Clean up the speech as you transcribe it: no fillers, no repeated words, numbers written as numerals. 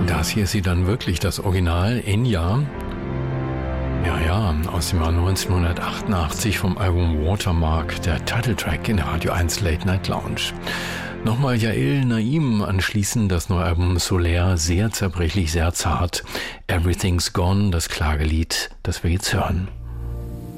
Das hier ist sie dann wirklich, das Original Enya. Ja, aus dem Jahr 1988 vom Album Watermark, der Titeltrack in der Radio 1 Late Night Lounge. Nochmal Yael Naim anschließend, das neue Album Solaire, sehr zerbrechlich, sehr zart. Everything's Gone, das Klagelied, das wir jetzt hören.